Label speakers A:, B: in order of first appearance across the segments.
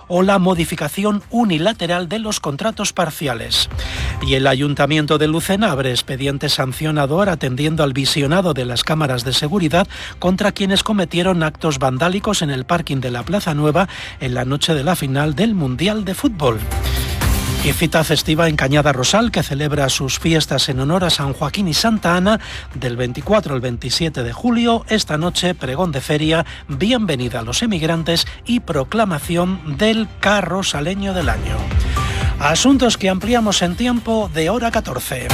A: o la modificación unilateral de los contratos parciales. Y el Ayuntamiento de Lucena abre expediente sancionador atendiendo al visionado de las cámaras de seguridad contra quienes cometieron actos vandálicos en el parking de la Plaza Nueva en la noche de la final del Mundial de Fútbol. Y cita festiva en Cañada Rosal, que celebra sus fiestas en honor a San Joaquín y Santa Ana del 24 al 27 de julio. Esta noche, pregón de feria, bienvenida a los emigrantes y proclamación del carrosaleño del año. Asuntos que ampliamos en tiempo de hora 14.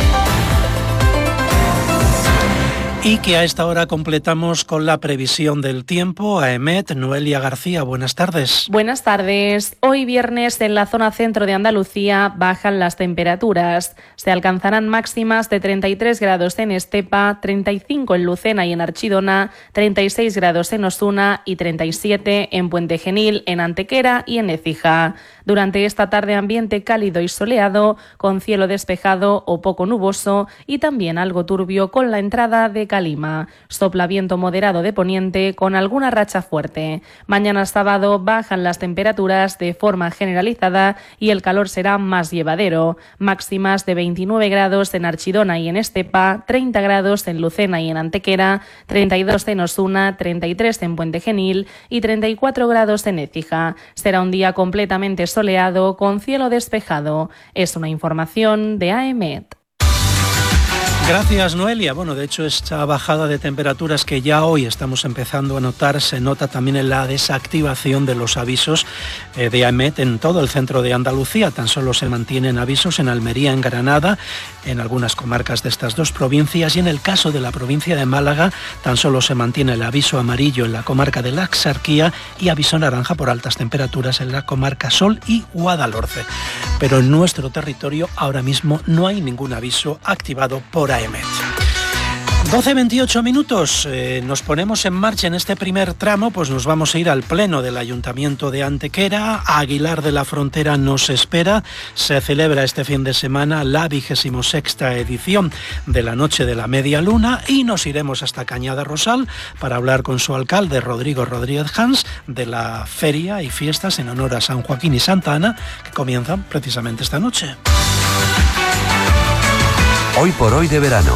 A: Y que a esta hora completamos con la previsión del tiempo. AEMET, Noelia García, buenas tardes.
B: Buenas tardes. Hoy viernes en la zona centro de Andalucía bajan las temperaturas. Se alcanzarán máximas de 33 grados en Estepa, 35 en Lucena y en Archidona, 36 grados en Osuna y 37 en Puente Genil, en Antequera y en Écija. Durante esta tarde ambiente cálido y soleado, con cielo despejado o poco nuboso y también algo turbio con la entrada de calima. Sopla viento moderado de poniente con alguna racha fuerte. Mañana sábado bajan las temperaturas de forma generalizada y el calor será más llevadero. Máximas de 29 grados en Archidona y en Estepa, 30 grados en Lucena y en Antequera, 32 en Osuna, 33 en Puente Genil y 34 grados en Écija. Será un día completamente soleado con cielo despejado. Es una información de AEMET.
A: Gracias, Noelia. Bueno, de hecho, esta bajada de temperaturas que ya hoy estamos empezando a notar se nota también en la desactivación de los avisos de AEMET en todo el centro de Andalucía. Tan solo se mantienen avisos en Almería, en Granada, en algunas comarcas de estas dos provincias, y en el caso de la provincia de Málaga tan solo se mantiene el aviso amarillo en la comarca de la Axarquía y aviso naranja por altas temperaturas en la comarca Sol y Guadalhorce. Pero en nuestro territorio ahora mismo no hay ningún aviso activado por AEMET. 12:28 minutos, nos ponemos en marcha en este primer tramo, pues nos vamos a ir al pleno del Ayuntamiento de Antequera. Aguilar de la Frontera nos espera. Se celebra este fin de semana la 26ª edición de la Noche de la Media Luna y nos iremos hasta Cañada Rosal para hablar con su alcalde, Rodrigo Rodríguez Hans, de la feria y fiestas en honor a San Joaquín y Santa Ana, que comienzan precisamente esta noche.
C: Hoy por hoy de verano.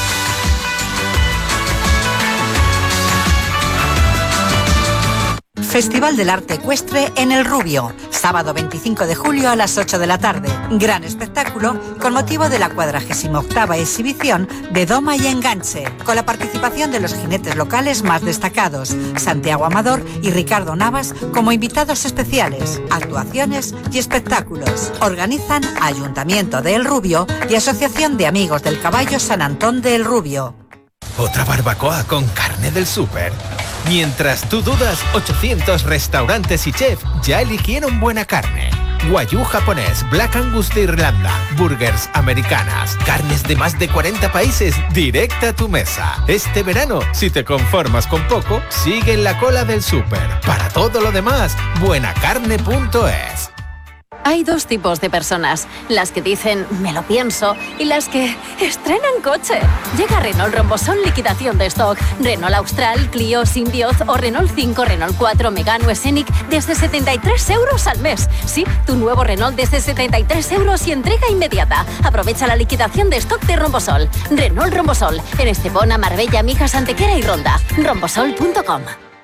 D: Festival del Arte Ecuestre en El Rubio, sábado 25 de julio a las 8 de la tarde. Gran espectáculo con motivo de la 48ª exhibición de Doma y Enganche, con la participación de los jinetes locales más destacados, Santiago Amador y Ricardo Navas como invitados especiales, actuaciones y espectáculos. Organizan Ayuntamiento de El Rubio y Asociación de Amigos del Caballo San Antón de El Rubio.
E: Otra barbacoa con carne del súper. Mientras tú dudas, 800 restaurantes y chefs ya eligieron buena carne. Wagyu japonés, Black Angus de Irlanda, burgers americanas, carnes de más de 40 países, directa a tu mesa. Este verano, si te conformas con poco, sigue en la cola del súper. Para todo lo demás, buenacarne.es.
F: Hay dos tipos de personas, las que dicen me lo pienso y las que estrenan coche. Llega Renault Rombosol liquidación de stock. Renault Austral, Clio, Symbioz o Renault 5, Renault 4, Megane o Scenic desde 73 euros al mes. Sí, tu nuevo Renault desde 73 euros y entrega inmediata. Aprovecha la liquidación de stock de Rombosol. Renault Rombosol, en Estepona, Marbella, Mijas, Antequera y Ronda. Rombosol.com.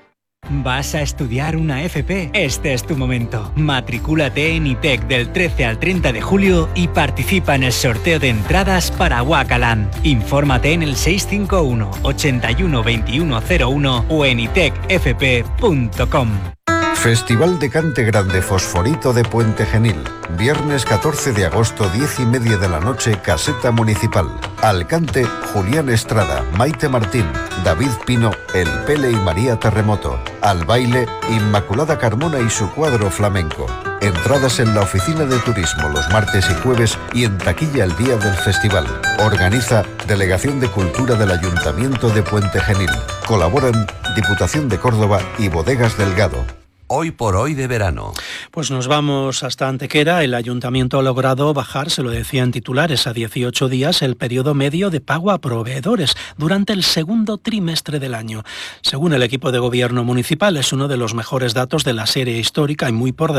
G: ¿Vas a estudiar una FP? Este es tu momento. Matricúlate en ITEC del 13 al 30 de julio y participa en el sorteo de entradas para Wakaland. Infórmate en el 651 81 2101 o en itecfp.com.
H: Festival de Cante Grande Fosforito de Puente Genil. Viernes 14 de agosto, 10:30 de la noche, Caseta Municipal. Al cante, Julián Estrada, Maite Martín, David Pino, El Pele y María Terremoto. Al baile, Inmaculada Carmona y su cuadro flamenco. Entradas en la oficina de turismo los martes y jueves y en taquilla el día del festival. Organiza Delegación de Cultura del Ayuntamiento de Puente Genil. Colaboran Diputación de Córdoba y Bodegas Delgado.
C: Hoy por hoy de verano.
A: Pues nos vamos hasta Antequera. El Ayuntamiento ha logrado bajar, se lo decía en titulares, a 18 días el periodo medio de pago a proveedores durante el segundo trimestre del año. Según el equipo de gobierno municipal, es uno de los mejores datos de la serie histórica y muy por